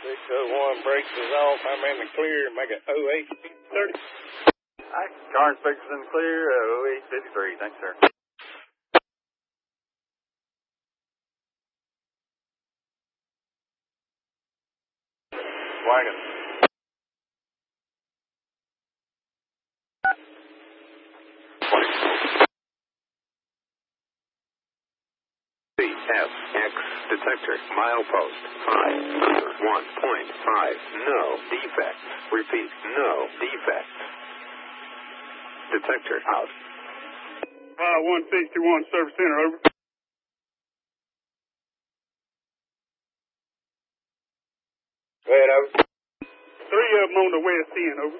601 brakes is off. I'm in the clear. Make it 0830. Hi, car inspector's in the clear, 0853. Thanks, sir. Wagon. FX detector milepost 5 no defects. Repeat, no defects. Detector out. 161 Service Center, over. Go ahead, over. 3 of them on the west end, over.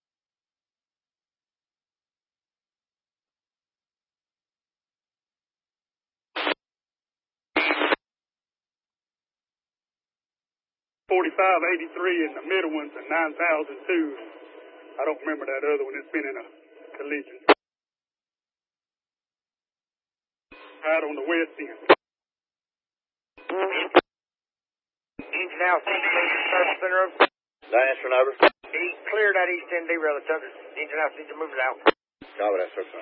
$45.83 and the middle one's a 9,002. I don't remember that other one. It's been in a collision. Out on the west end. Engine out, Service Center, over. Last one, over. He cleared that east end derailleur tucker. Engine out, need to move it out. Copy that, sir.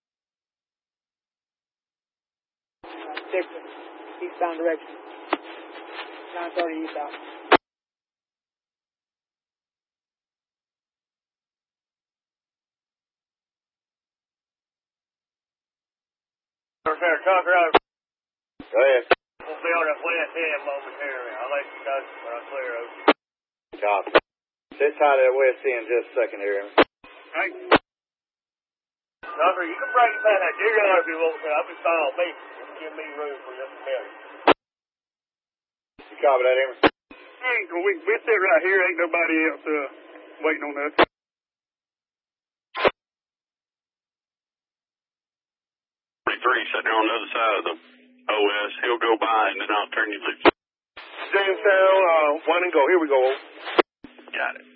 Eastbound direction. 930 eastbound. Service Center, Tucker, over. Go ahead. We'll be on that west end momentarily. I'll let you touch when I clear, over. Copy. Sit tight at west end just a second here. Thanks. Tucker, you can break back that derailleur if you want to. I'll be fine on me. Just give me room for just a minute. You copy that, Emerson? We sit right here. Ain't nobody else waiting on us. 43, sitting there on the other side of the OS. He'll go by and then I'll turn you loose. Jamestown, one and go. Here we go. Got it.